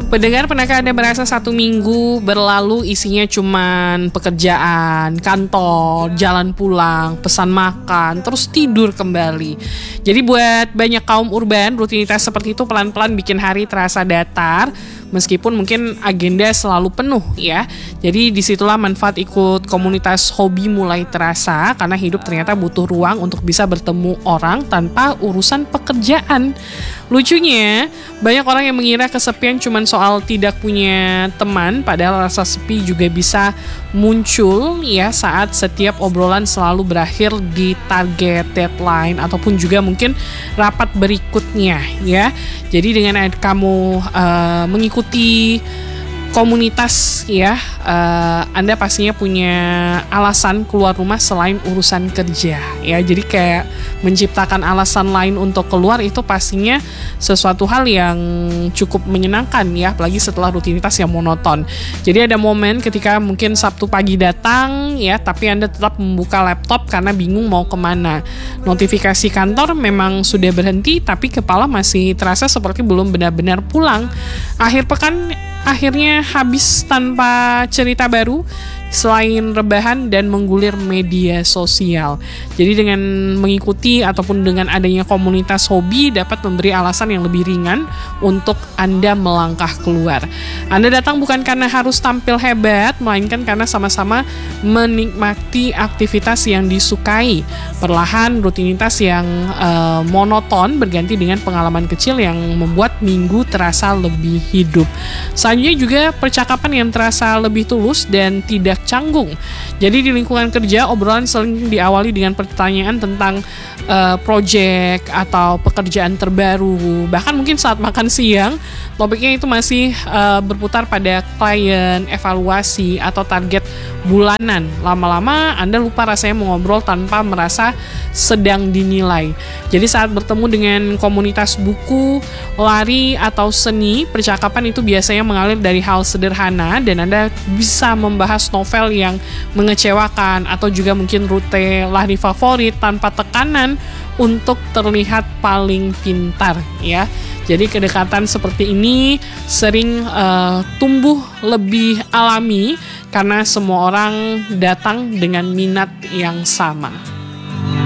Pendengar, pernahkah Anda merasa 1 minggu berlalu isinya cuman pekerjaan, kantor, jalan pulang, pesan makan, terus tidur kembali. Jadi buat banyak kaum urban, rutinitas seperti itu pelan-pelan bikin hari terasa datar, meskipun mungkin agenda selalu penuh ya. Jadi disitulah manfaat ikut komunitas hobi mulai terasa, karena hidup ternyata butuh ruang untuk bisa bertemu orang tanpa urusan pekerjaan. Lucunya, banyak orang yang mengira kesepian cuman soal tidak punya teman, padahal rasa sepi juga bisa muncul ya saat setiap obrolan selalu berakhir di target deadline ataupun juga mungkin rapat berikutnya ya. Jadi dengan kamu mengikuti komunitas ya, Anda pastinya punya alasan keluar rumah selain urusan kerja ya. Jadi kayak menciptakan alasan lain untuk keluar itu pastinya sesuatu hal yang cukup menyenangkan ya, apalagi setelah rutinitas yang monoton. Jadi ada momen ketika mungkin Sabtu pagi datang ya, tapi Anda tetap membuka laptop karena bingung mau kemana. Notifikasi kantor memang sudah berhenti, tapi kepala masih terasa seperti belum benar-benar pulang. Akhir pekan akhirnya habis tanpa cerita baru selain rebahan dan menggulir media sosial. Jadi dengan mengikuti ataupun dengan adanya komunitas hobi dapat memberi alasan yang lebih ringan untuk Anda melangkah keluar. Anda datang bukan karena harus tampil hebat, melainkan karena sama-sama menikmati aktivitas yang disukai. Perlahan rutinitas yang monoton berganti dengan pengalaman kecil yang membuat minggu terasa lebih hidup. Selanjutnya juga percakapan yang terasa lebih tulus dan tidak canggung. Jadi di lingkungan kerja, obrolan sering diawali dengan pertanyaan tentang project atau pekerjaan terbaru. Bahkan mungkin saat makan siang, topiknya itu masih berputar pada klien, evaluasi, atau target bulanan. Lama-lama Anda lupa rasanya mengobrol tanpa merasa sedang dinilai. Jadi saat bertemu dengan komunitas buku, lari, atau seni, percakapan itu biasanya mengalir dari hal sederhana dan Anda bisa membahas novel yang mengecewakan atau juga mungkin rute lari favorit tanpa tekanan untuk terlihat paling pintar ya. Jadi kedekatan seperti ini sering tumbuh lebih alami karena semua orang datang dengan minat yang sama.